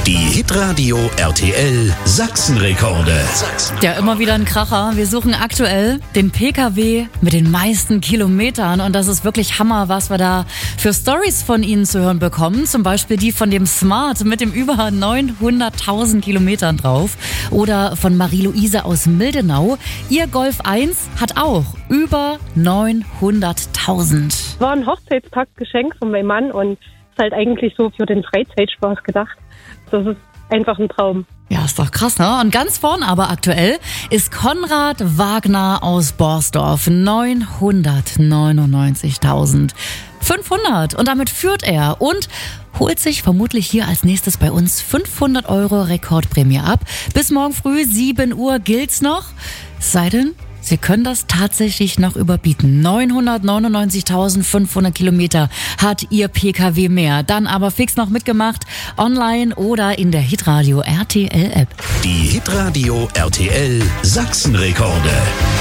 Die Hitradio RTL Sachsenrekorde. Ja, immer wieder ein Kracher. Wir suchen aktuell den PKW mit den meisten Kilometern und das ist wirklich Hammer, was wir da für Stories von Ihnen zu hören bekommen. Zum Beispiel die von dem Smart mit dem über 900.000 Kilometern drauf oder von Marie-Louise aus Mildenau. Ihr Golf 1 hat auch über 900.000. War ein Hochzeitstagsgeschenk von meinem Mann und ist halt eigentlich so für den Freizeitspaß gedacht. Das ist einfach ein Traum. Ja, ist doch krass, ne? Und ganz vorn aber aktuell ist Konrad Wagner aus Borsdorf. 999.500. Und damit führt er und holt sich vermutlich hier als nächstes bei uns 500 € Rekordprämie ab. Bis morgen früh 7 Uhr gilt's noch. Es sei denn, Sie können das tatsächlich noch überbieten. 999.500 Kilometer hat Ihr PKW mehr. Dann aber fix noch mitgemacht, online oder in der Hitradio RTL App. Die Hitradio RTL Sachsenrekorde.